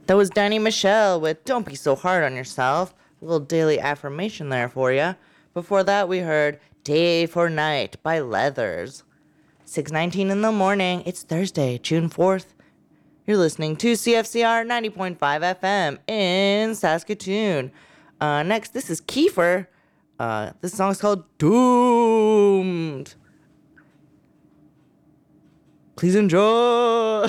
That was Danny Michelle with Don't Be So Hard on Yourself. A little daily affirmation there for you. Before that, we heard Day for Night by Leathers. 6:19 in the morning. It's Thursday, June 4th. You're listening to CFCR 90.5 FM in Saskatoon. Next, this is Kiefer. This song's called Doomed. Please enjoy.